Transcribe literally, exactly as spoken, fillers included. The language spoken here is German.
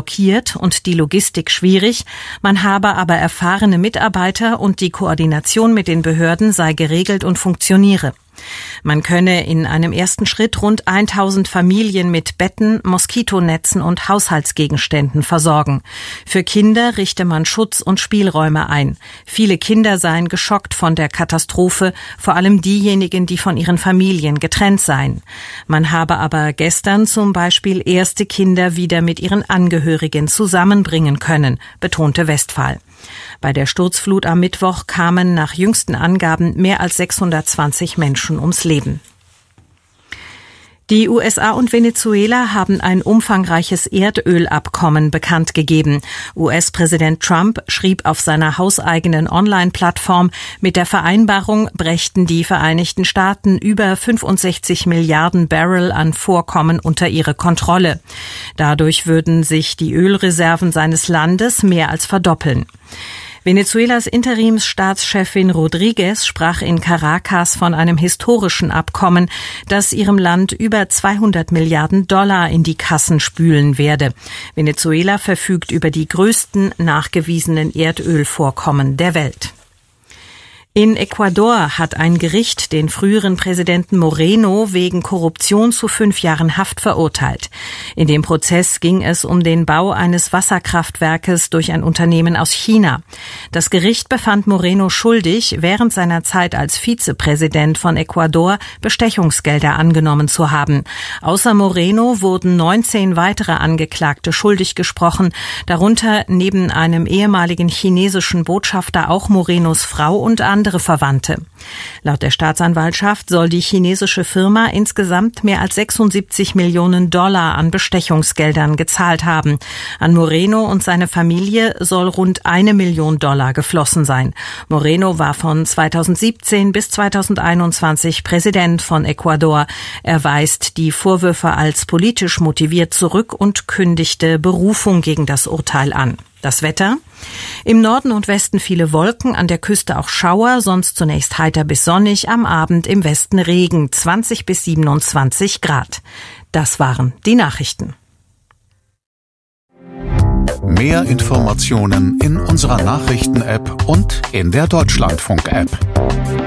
blockiert und die Logistik schwierig, man habe aber erfahrene Mitarbeiter und die Koordination mit den Behörden sei geregelt und funktioniere. Man könne in einem ersten Schritt rund tausend Familien mit Betten, Moskitonetzen und Haushaltsgegenständen versorgen. Für Kinder richte man Schutz- und Spielräume ein. Viele Kinder seien geschockt von der Katastrophe, vor allem diejenigen, die von ihren Familien getrennt seien. Man habe aber gestern zum Beispiel erste Kinder wieder mit ihren Angehörigen zusammenbringen können, betonte Westphal. Bei der Sturzflut am Mittwoch kamen nach jüngsten Angaben mehr als sechshundertzwanzig Menschen ums Leben. Die U S A und Venezuela haben ein umfangreiches Erdölabkommen bekannt gegeben. U S-Präsident Trump schrieb auf seiner hauseigenen Online-Plattform, mit der Vereinbarung brächten die Vereinigten Staaten über fünfundsechzig Milliarden Barrel an Vorkommen unter ihre Kontrolle. Dadurch würden sich die Ölreserven seines Landes mehr als verdoppeln. Venezuelas Interimsstaatschefin Rodriguez sprach in Caracas von einem historischen Abkommen, das ihrem Land über zweihundert Milliarden Dollar in die Kassen spülen werde. Venezuela verfügt über die größten nachgewiesenen Erdölvorkommen der Welt. In Ecuador hat ein Gericht den früheren Präsidenten Moreno wegen Korruption zu fünf Jahren Haft verurteilt. In dem Prozess ging es um den Bau eines Wasserkraftwerkes durch ein Unternehmen aus China. Das Gericht befand Moreno schuldig, während seiner Zeit als Vizepräsident von Ecuador Bestechungsgelder angenommen zu haben. Außer Moreno wurden neunzehn weitere Angeklagte schuldig gesprochen, darunter neben einem ehemaligen chinesischen Botschafter auch Morenos Frau und andere Verwandte. Laut der Staatsanwaltschaft soll die chinesische Firma insgesamt mehr als sechsundsiebzig Millionen Dollar an Bestechungsgeldern gezahlt haben. An Moreno und seine Familie soll rund eine Million Dollar geflossen sein. Moreno war von zweitausendsiebzehn bis zweitausendeinundzwanzig Präsident von Ecuador. Er weist die Vorwürfe als politisch motiviert zurück und kündigte Berufung gegen das Urteil an. Das Wetter? Im Norden und Westen viele Wolken, an der Küste auch Schauer, sonst zunächst heiter bis sonnig, am Abend im Westen Regen, zwanzig bis siebenundzwanzig Grad. Das waren die Nachrichten. Mehr Informationen in unserer Nachrichten-App und in der Deutschlandfunk-App.